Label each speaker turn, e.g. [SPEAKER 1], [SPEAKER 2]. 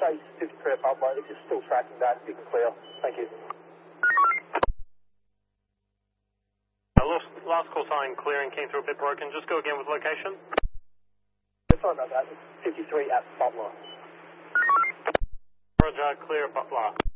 [SPEAKER 1] base 53 at Butler. If you're still tracking that, you can clear. Thank you.
[SPEAKER 2] Last call sign clearing came through a bit broken. Just go again with location.
[SPEAKER 1] Sorry about that. It's 53 at Butler.
[SPEAKER 2] Roger, clear at Butler.